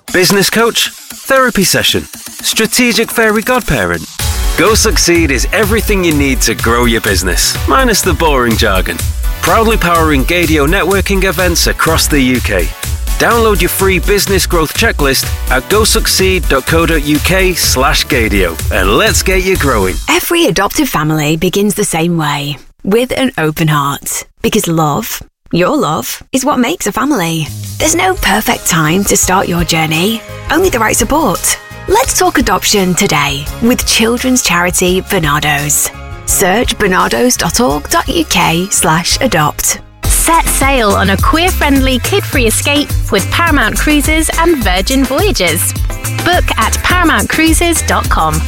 Business coach? Therapy session? Strategic fairy godparent? Go Succeed is everything you need to grow your business, minus the boring jargon. Proudly powering Gadio networking events across the UK. Download your free business growth checklist at gosucceed.co.uk/Gadio and let's get you growing. Every adoptive family begins the same way, with an open heart. Because love, your love, is what makes a family. There's no perfect time to start your journey, only the right support. Let's talk adoption today with children's charity Barnardos. Search barnardos.org.uk/adopt. Set sail on a queer-friendly, kid-free escape with Paramount Cruises and Virgin Voyages. Book at paramountcruises.com.